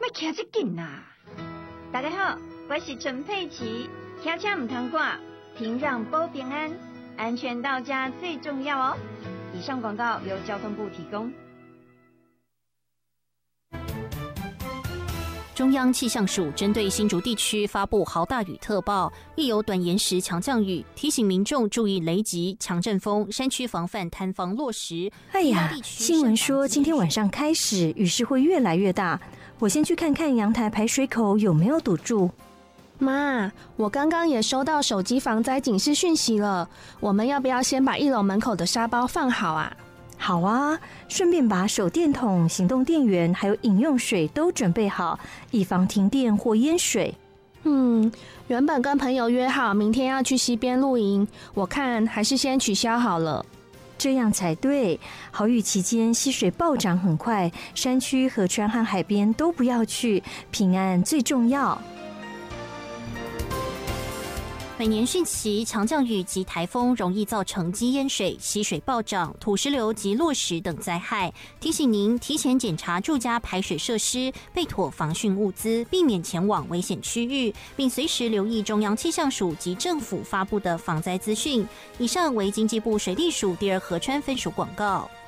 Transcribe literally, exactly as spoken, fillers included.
莫徛这紧啦！大家好，我是陈佩琪，开车唔通挂，停让保平安，安全到家最重要哦。以上广告由交通部提供。 中央气象署针对新竹地区发布豪大雨特报，亦有短延时强降雨，提醒民众注意雷击、强阵风，山区防范坍方落石。 哎呀，新闻说今天晚上开始雨势会越来越大，我先去看看阳台排水口有没有堵住。 妈，我刚刚也收到手机防灾警示讯息了，我们要不要先把一楼门口的沙包放好啊？ 好啊，顺便把手电筒、行动电源还有饮用水都准备好，以防停电或淹水。 嗯，原本跟朋友约好明天要去溪边露营，我看还是先取消好了。 这样才对，豪雨期间溪水暴涨很快，山区、河川和海边都不要去，平安最重要。 每年汛期强降雨及台风容易造成积淹水、溪水暴涨、土石流及落石等灾害，提醒您提前检查住家排水设施，备妥防汛物资，避免前往危险区域，并随时留意中央气象署及政府发布的防灾资讯。以上为经济部水利署第二河川分署广告。